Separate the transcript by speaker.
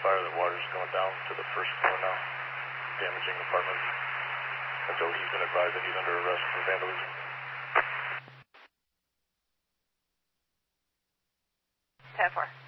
Speaker 1: fire. The water's going down to the first floor now, damaging apartments. And so he's been advised that he's under arrest for vandalism.
Speaker 2: 10-4.